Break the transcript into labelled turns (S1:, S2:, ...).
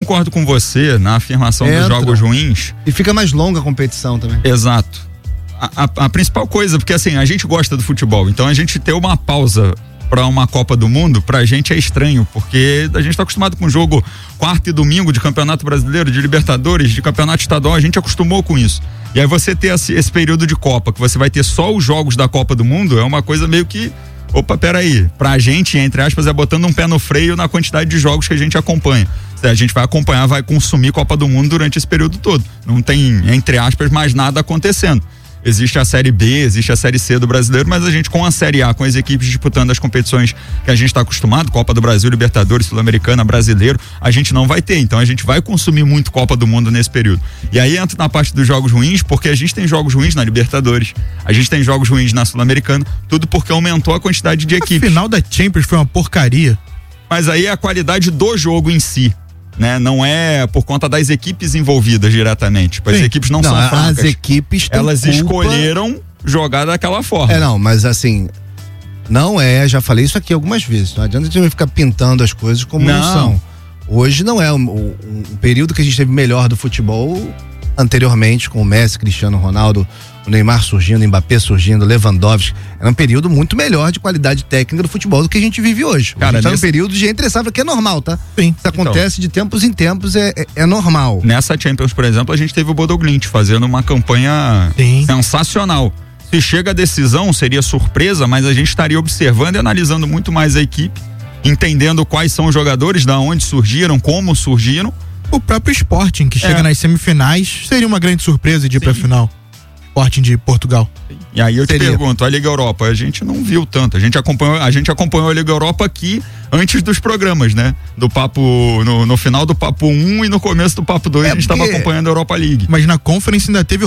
S1: concordo com você na afirmação dos jogos ruins.
S2: E fica mais longa a competição também.
S1: Exato. A principal coisa, porque assim, a gente gosta do futebol, então a gente ter uma pausa para uma Copa do Mundo, pra gente é estranho, porque a gente tá acostumado com jogo quarta e domingo de Campeonato Brasileiro, de Libertadores, de Campeonato Estadual, a gente acostumou com isso. E aí você ter esse período de Copa, que você vai ter só os jogos da Copa do Mundo, é uma coisa meio que, opa, peraí, pra gente, entre aspas, é botando um pé no freio na quantidade de jogos que a gente acompanha. A gente vai acompanhar, vai consumir Copa do Mundo durante esse período todo. Não tem, entre aspas, mais nada acontecendo. Existe a Série B, existe a Série C do brasileiro, mas a gente com a Série A, com as equipes disputando as competições que a gente está acostumado, Copa do Brasil, Libertadores, Sul-Americana, Brasileiro, a gente não vai ter. Então a gente vai consumir muito Copa do Mundo nesse período. E aí entra na parte dos jogos ruins, porque a gente tem jogos ruins na Libertadores, a gente tem jogos ruins na Sul-Americana, tudo porque aumentou a quantidade de equipes.
S3: A final da Champions foi uma porcaria.
S1: Mas aí é a qualidade do jogo em si. Né? Não é por conta das equipes envolvidas diretamente. As equipes não são fracas.
S2: As equipes têm
S1: Elas escolheram jogar daquela forma.
S2: Não, mas assim, não já falei isso aqui algumas vezes. Não adianta a gente ficar pintando as coisas como não são. Hoje não é um período que a gente teve melhor do futebol anteriormente, com o Messi, Cristiano Ronaldo, o Neymar surgindo, o Mbappé surgindo, Lewandowski. Era um período muito melhor de qualidade técnica do futebol do que a gente vive hoje.
S1: Cara,
S2: a gente tá num período de entre-safra que é normal, tá?
S3: Sim.
S2: Isso acontece de tempos em tempos, é normal.
S1: Nessa Champions, por exemplo, a gente teve o Bodo Glimt fazendo uma campanha sensacional. Se chega a decisão, seria surpresa, mas a gente estaria observando e analisando muito mais a equipe, entendendo quais são os jogadores, da onde surgiram, como surgiram.
S3: O próprio Sporting, que chega nas semifinais, seria uma grande surpresa de ir pra final. Sporting de Portugal.
S1: E aí eu te pergunto, a Liga Europa, a gente não viu tanto, a gente acompanhou a Liga Europa aqui antes dos programas, né? Do papo, no final do papo 1 e no começo do papo 2 a gente estava acompanhando a Europa League.
S3: Mas na Conference ainda teve